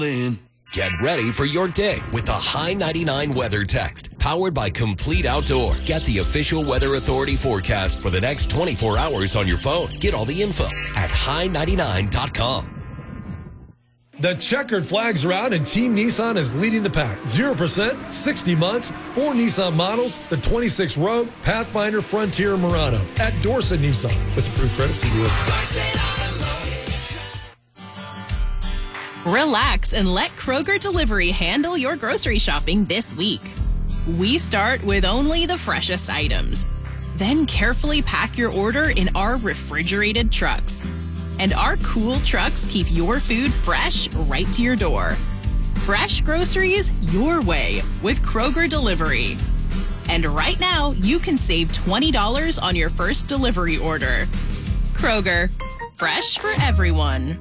Get ready for your day with the High 99 Weather Text. Powered by Complete Outdoor. Get the official Weather Authority forecast for the next 24 hours on your phone. Get all the info at high99.com. The checkered flags are out and Team Nissan is leading the pack. 0%, 60 months, 4 Nissan models, the 26 Rogue, Pathfinder, Frontier, and Murano. At Dorset Nissan. With approved credit, see dealer. Relax and let Kroger Delivery handle your grocery shopping this week. We start with only the freshest items. Then carefully pack your order in our refrigerated trucks. And our cool trucks keep your food fresh right to your door. Fresh groceries your way with Kroger Delivery. And right now, you can save $20 on your first delivery order. Kroger, fresh for everyone.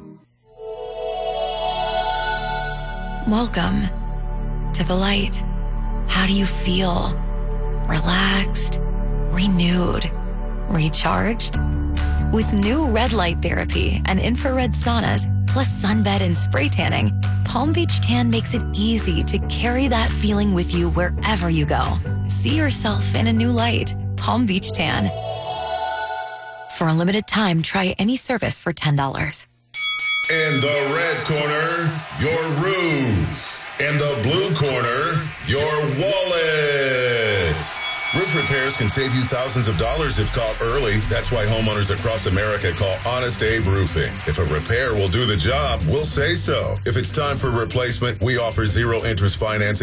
Welcome to the light. How do you feel? Relaxed, renewed, recharged? With new red light therapy and infrared saunas, plus sunbed and spray tanning, Palm Beach Tan makes it easy to carry that feeling with you wherever you go. See yourself in a new light. Palm Beach Tan. For a limited time, try any service for $10. In the red corner, your roof. In the blue corner, your wallet. Roof repairs can save you thousands of dollars if caught early. That's why homeowners across America call Honest Abe Roofing. If a repair will do the job, we'll say so. If it's time for replacement, we offer zero interest financing